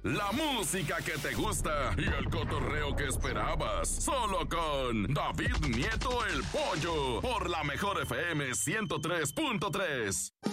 la música que te gusta y el cotorreo que esperabas. Solo con David Nieto el Pollo por la Mejor FM 103.3.